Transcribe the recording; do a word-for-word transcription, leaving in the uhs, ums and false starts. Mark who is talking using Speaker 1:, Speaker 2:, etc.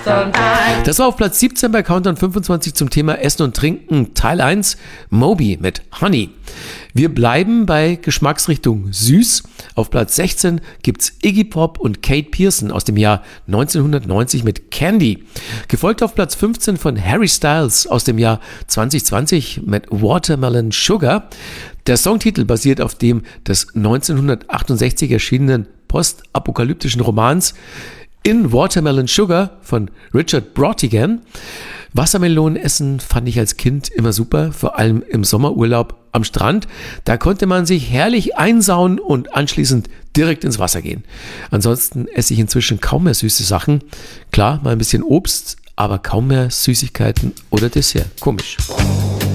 Speaker 1: Countdown Time.
Speaker 2: Das war auf Platz siebzehn bei Countdown fünfundzwanzig zum Thema Essen und Trinken, Teil eins, Moby mit Honey. Wir bleiben bei Geschmacksrichtung süß. Auf Platz sechzehn gibt's Iggy Pop und Kate Pierson aus dem Jahr neunzehnhundertneunzig mit Candy. Gefolgt auf Platz fünfzehn von Harry Styles aus dem Jahr zwanzig zwanzig mit Watermelon Sugar. Der Songtitel basiert auf dem des neunzehnhundertachtundsechzig erschienenen postapokalyptischen Romans In Watermelon Sugar von Richard Brautigan. Wassermelonen essen fand ich als Kind immer super, vor allem im Sommerurlaub am Strand. Da konnte man sich herrlich einsauen und anschließend direkt ins Wasser gehen. Ansonsten esse ich inzwischen kaum mehr süße Sachen. Klar, mal ein bisschen Obst, aber kaum mehr Süßigkeiten oder Dessert. Komisch.